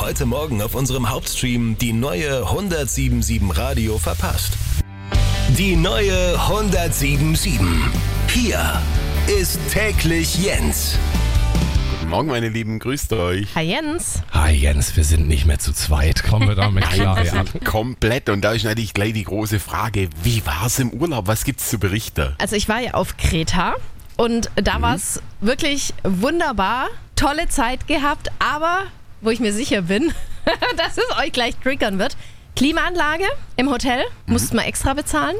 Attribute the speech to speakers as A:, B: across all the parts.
A: heute Morgen auf unserem Hauptstream die neue 107.7 Radio verpasst. Die neue 107.7. Hier ist täglich Jens.
B: Guten Morgen, meine Lieben, grüßt euch.
C: Hi Jens.
D: Hi Jens, wir sind nicht mehr zu zweit. Kommen wir damit klar. Ja.
B: Komplett. Und da ist natürlich gleich die große Frage, wie war es im Urlaub? Was gibt's zu berichten?
C: Also ich war ja auf Kreta und da war es wirklich wunderbar. Tolle Zeit gehabt, aber wo ich mir sicher bin, dass es euch gleich triggern wird. Klimaanlage im Hotel, mussten wir extra bezahlen.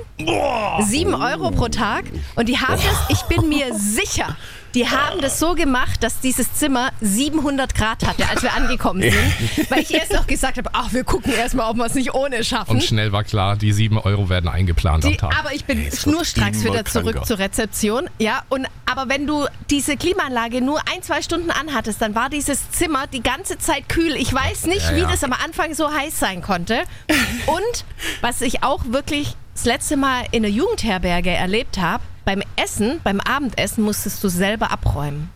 C: 7 Euro pro Tag. Und die haben das, ich bin mir sicher, die haben das so gemacht, dass dieses Zimmer 700 Grad hatte, als wir angekommen sind. Weil ich erst noch gesagt habe, ach, wir gucken erstmal, ob wir es nicht ohne schaffen.
D: Und schnell war klar, die 7 Euro werden eingeplant am Tag.
C: Aber ich bin schnurstracks wieder zurück zur Rezeption. Ja, aber wenn du diese Klimaanlage nur 1-2 Stunden anhattest, dann war dieses Zimmer die ganze Zeit kühl. Ich weiß nicht, wie das am Anfang so heiß sein konnte. Und was ich auch wirklich das letzte Mal in der Jugendherberge erlebt habe, beim Abendessen musstest du selber abräumen.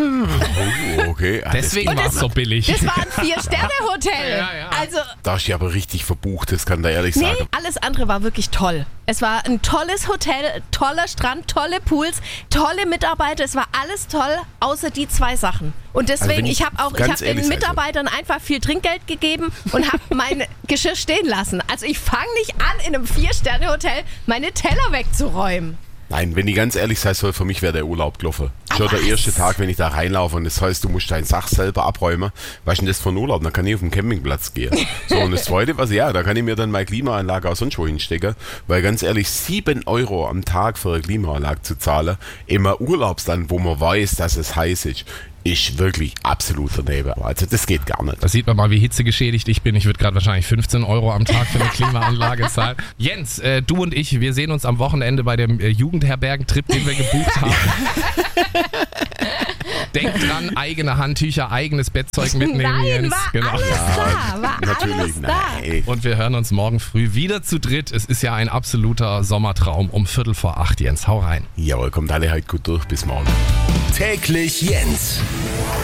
B: Oh, okay.
D: Deswegen war es so billig.
C: Das war ein 4-Sterne-Hotel.
D: Ja.
C: Also,
B: Da ist ja aber richtig verbucht, das kann da ehrlich sagen.
C: alles andere war wirklich toll. Es war ein tolles Hotel, toller Strand, tolle Pools, tolle Mitarbeiter. Es war alles toll, außer die 2 Sachen. Und deswegen, ich habe den Mitarbeitern einfach viel Trinkgeld gegeben und habe mein Geschirr stehen lassen. Also ich fange nicht an, in einem 4-Sterne-Hotel meine Teller wegzuräumen.
B: Nein, wenn ich ganz ehrlich sein soll, für mich wäre der Urlaub gelaufen. Schon der erste Tag, wenn ich da reinlaufe und das heißt, du musst dein Sach selber abräumen. Was ist denn das für ein Urlaub? Dann kann ich auf den Campingplatz gehen. So, und das Zweite, da kann ich mir dann meine Klimaanlage auch sonst wo hinstecken. Weil ganz ehrlich, 7 Euro am Tag für eine Klimaanlage zu zahlen, immer Urlaubsland, wo man weiß, dass es heiß ist wirklich absolut daneben. Also das geht gar nicht.
D: Da sieht man mal, wie hitzegeschädigt ich bin. Ich würde gerade wahrscheinlich 15 Euro am Tag für eine Klimaanlage zahlen. Jens, du und ich, wir sehen uns am Wochenende bei dem Jugendherbergentrip, den wir gebucht haben. Denk dran, eigene Handtücher, eigenes Bettzeug mitnehmen,
C: Nein,
D: Jens.
C: war alles da. War
B: Natürlich,
C: alles da.
B: nein.
D: Und wir hören uns morgen früh wieder zu dritt. Es ist ja ein absoluter Sommertraum um 7:45, Jens. Hau rein.
B: Jawohl, kommt alle halt gut durch. Bis morgen.
A: Täglich Jens.